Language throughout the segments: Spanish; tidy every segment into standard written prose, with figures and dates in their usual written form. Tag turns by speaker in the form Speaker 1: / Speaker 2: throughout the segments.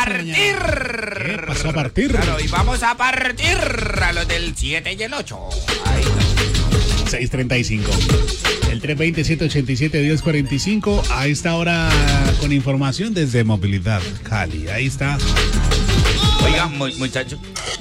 Speaker 1: partir.
Speaker 2: ¿Qué pasó a partir?
Speaker 1: Claro, y vamos a partir a los del 7 y el 8. Ahí.
Speaker 2: 6:35. El 320-187-1045. A esta hora con información desde Movilidad Cali. Ahí está.
Speaker 1: Oigan, muchachos.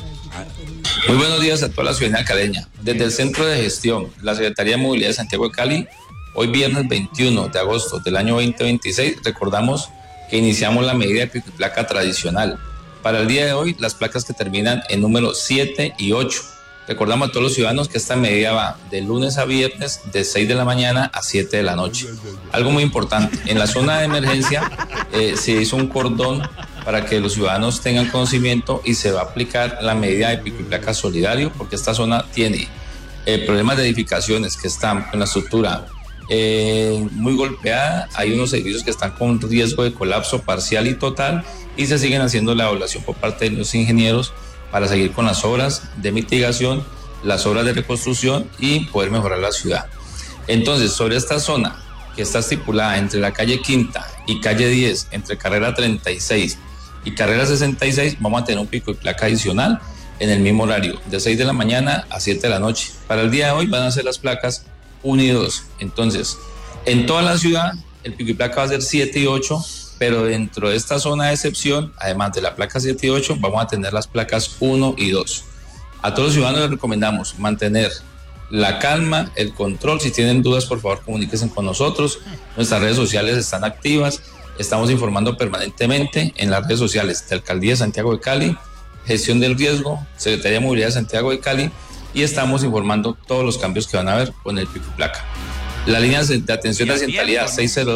Speaker 3: Muy buenos días a toda la ciudadanía caleña. Desde el Centro de Gestión, la Secretaría de Movilidad de Santiago de Cali, hoy viernes 21 de agosto del año 2026, recordamos que iniciamos la medida de pico y placa tradicional. Para el día de hoy, las placas que terminan en número 7 y 8. Recordamos a todos los ciudadanos que esta medida va de lunes a viernes de 6 de la mañana a 7 de la noche. Algo muy importante, en la zona de emergencia se hizo un cordón para que los ciudadanos tengan conocimiento y se va a aplicar la medida de pico y placa solidario porque esta zona tiene problemas de edificaciones que están con la estructura muy golpeada, hay unos edificios que están con riesgo de colapso parcial y total y se siguen haciendo la evaluación por parte de los ingenieros para seguir con las obras de mitigación, las obras de reconstrucción y poder mejorar la ciudad. Entonces, sobre esta zona que está estipulada entre la calle Quinta y calle 10, entre carrera 36 y carrera 66, vamos a tener un pico y placa adicional en el mismo horario, de 6 de la mañana a 7 de la noche. Para el día de hoy van a ser las placas 1 y 2. Entonces, en toda la ciudad, el pico y placa va a ser 7 y 8, pero dentro de esta zona de excepción, además de la placa 7 y 8, vamos a tener las placas 1 y 2. A todos los ciudadanos les recomendamos mantener la calma, el control. Si tienen dudas, por favor, comuníquense con nosotros. Nuestras redes sociales están activas. Estamos informando permanentemente en las redes sociales de Alcaldía de Santiago de Cali, Gestión del Riesgo, Secretaría de Movilidad de Santiago de Cali, y estamos informando todos los cambios que van a haber con el pico y placa. La línea de atención de accidentalidad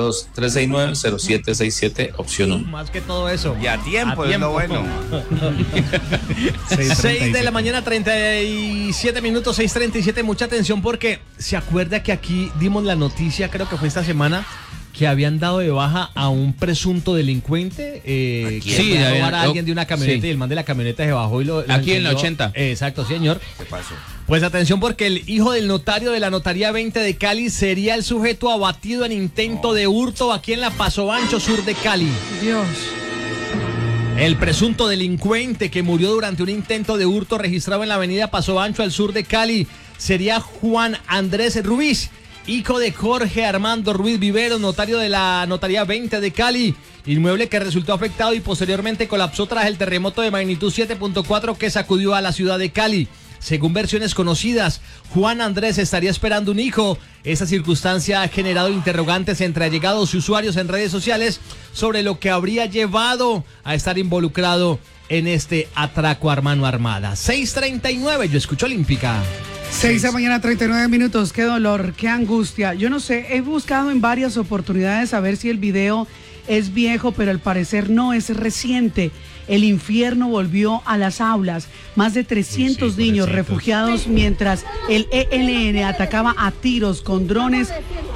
Speaker 3: 602-369-0767, opción 1.
Speaker 4: Más que todo eso.
Speaker 1: Y a tiempo es lo bueno.
Speaker 4: 6 de la mañana, 37 minutos, 6:37. Mucha atención porque se acuerda que aquí dimos la noticia, creo que fue esta semana, que habían dado de baja a un presunto delincuente que
Speaker 5: sí,
Speaker 4: a robar a alguien de una camioneta, y el man de la camioneta se bajó y lo
Speaker 5: aquí
Speaker 4: enseñó.
Speaker 5: En la 80.
Speaker 4: Exacto, señor.
Speaker 1: ¿Qué pasó?
Speaker 4: Pues atención porque el hijo del notario de la Notaría 20 de Cali sería el sujeto abatido en intento de hurto aquí en la Paso Ancho sur de Cali.
Speaker 6: Dios.
Speaker 4: El presunto delincuente que murió durante un intento de hurto registrado en la avenida Paso Ancho al sur de Cali sería Juan Andrés Ruiz, hijo de Jorge Armando Ruiz Vivero, notario de la Notaría 20 de Cali, inmueble que resultó afectado y posteriormente colapsó tras el terremoto de magnitud 7.4 que sacudió a la ciudad de Cali. Según versiones conocidas, Juan Andrés estaría esperando un hijo. Esa circunstancia ha generado interrogantes entre allegados y usuarios en redes sociales sobre lo que habría llevado a estar involucrado en este atraco a mano armada. 6:39, yo escucho Olímpica.
Speaker 6: 6 de la mañana, 39 minutos. Qué dolor, qué angustia. Yo no sé, he buscado en varias oportunidades a ver si el video es viejo, pero al parecer no, es reciente. El infierno volvió a las aulas. Más de 300 niños refugiados mientras el ELN atacaba a tiros con drones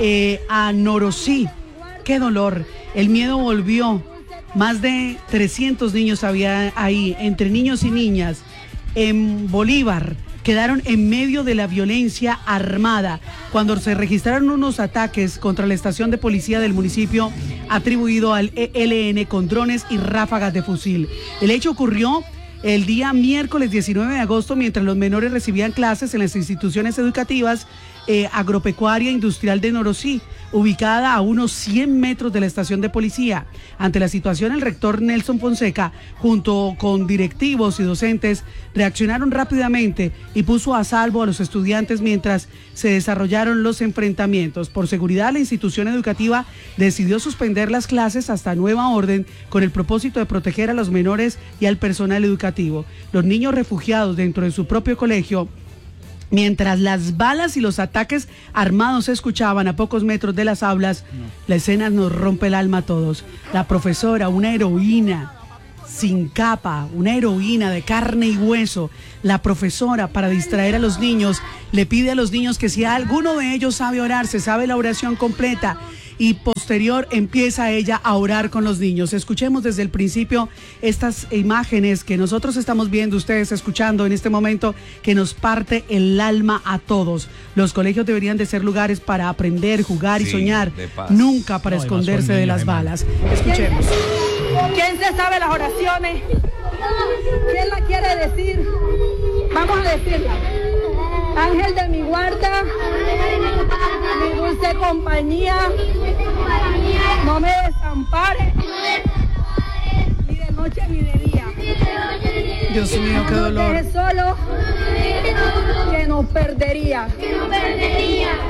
Speaker 6: a Norosí. Qué dolor. El miedo volvió. Más de 300 niños había ahí, entre niños y niñas, en Bolívar. Quedaron en medio de la violencia armada cuando se registraron unos ataques contra la estación de policía del municipio atribuido al ELN con drones y ráfagas de fusil. El hecho ocurrió el día miércoles 19 de agosto mientras los menores recibían clases en las instituciones educativas agropecuaria industrial de Norosí, ubicada a unos 100 metros de la estación de policía. Ante la situación, el rector Nelson Fonseca, junto con directivos y docentes, reaccionaron rápidamente y puso a salvo a los estudiantes mientras se desarrollaron los enfrentamientos. Por seguridad, la institución educativa decidió suspender las clases hasta nueva orden con el propósito de proteger a los menores y al personal educativo. Los niños refugiados dentro de su propio colegio, mientras las balas y los ataques armados se escuchaban a pocos metros de las aulas, la escena nos rompe el alma a todos. La profesora, una heroína sin capa, una heroína de carne y hueso, la profesora, para distraer a los niños, le pide a los niños que si alguno de ellos sabe orar, se sabe la oración completa, y posterior empieza ella a orar con los niños. Escuchemos desde el principio estas imágenes que nosotros estamos viendo, ustedes escuchando en este momento, que nos parte el alma a todos. Los colegios deberían de ser lugares para aprender, jugar y soñar, nunca para esconderse de las balas. Escuchemos.
Speaker 5: ¿Quién se sabe las oraciones? ¿Quién la quiere decir? Vamos a decirla. Ángel de mi guarda, mi dulce compañía, no me desampare, ni de noche ni de día.
Speaker 6: Dios mío, qué dolor.
Speaker 5: No nos deje solo, que nos perdería.